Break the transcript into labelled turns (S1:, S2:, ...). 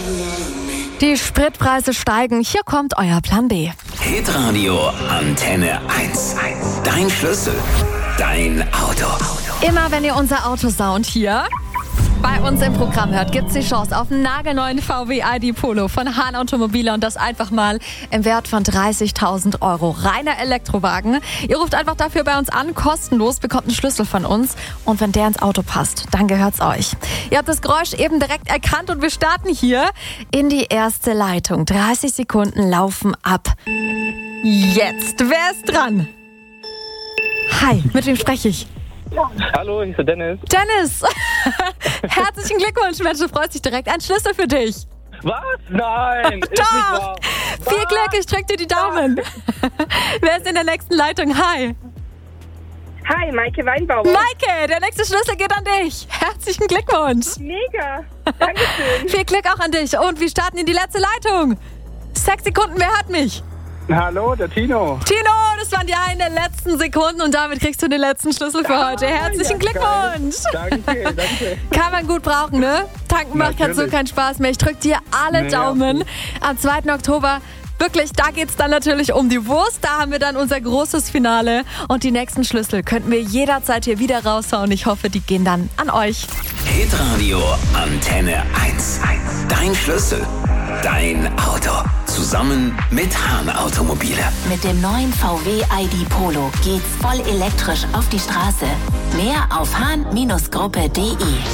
S1: Die Spritpreise steigen. Hier kommt euer Plan B.
S2: Hitradio Antenne 1. Dein Schlüssel. Dein Auto.
S1: Immer wenn ihr unser Autosound hier bei uns im Programm hört, gibt es die Chance auf einen nagelneuen VW ID Polo von Hahn Automobile und das einfach mal im Wert von 30.000 Euro. Reiner Elektrowagen. Ihr ruft einfach dafür bei uns an, kostenlos, bekommt einen Schlüssel von uns und wenn der ins Auto passt, dann gehört's euch. Ihr habt das Geräusch eben direkt erkannt und wir starten hier in die erste Leitung. 30 Sekunden laufen ab. Jetzt, wer ist dran? Hi, mit wem spreche ich?
S3: Hallo, ich bin Dennis.
S1: Dennis! Herzlichen Glückwunsch, Mensch, du freust dich direkt. Ein Schlüssel für dich.
S3: Was? Nein! Ist nicht
S1: Doch!
S3: wahr.
S1: Viel Glück, ich drück dir die Daumen. Wer ist in der nächsten Leitung? Hi.
S4: Hi, Maike Weinbauer.
S1: Maike, der nächste Schlüssel geht an dich. Herzlichen Glückwunsch.
S4: Mega. Dankeschön.
S1: Viel Glück auch an dich. Und wir starten in die letzte Leitung. 6 Sekunden, wer hört mich?
S3: Hallo, der Tino.
S1: Tino, das waren die einen letzten Sekunden und damit kriegst du den letzten Schlüssel für heute. Herzlichen Glückwunsch.
S3: Danke.
S1: Kann man gut brauchen, ne? Tanken macht gerade so
S3: Natürlich.
S1: keinen Spaß mehr. Ich drück dir alle
S3: Nee,
S1: Daumen. Am 2. Oktober, wirklich, da geht's dann natürlich um die Wurst. Da haben wir dann unser großes Finale. Und die nächsten Schlüssel könnten wir jederzeit hier wieder raushauen. Ich hoffe, die gehen dann an euch.
S2: Hitradio Antenne 1. Dein Schlüssel. Dein Auto. Zusammen mit Hahn Automobile.
S5: Mit dem neuen VW ID Polo geht's voll elektrisch auf die Straße. Mehr auf hahn-gruppe.de.